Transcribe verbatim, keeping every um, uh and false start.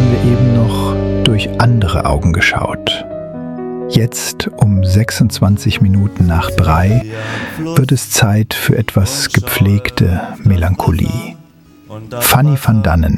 haben wir eben noch durch andere Augen geschaut. Jetzt, um sechsundzwanzig Minuten nach drei, wird es Zeit für etwas gepflegte Melancholie. Fanny van Dannen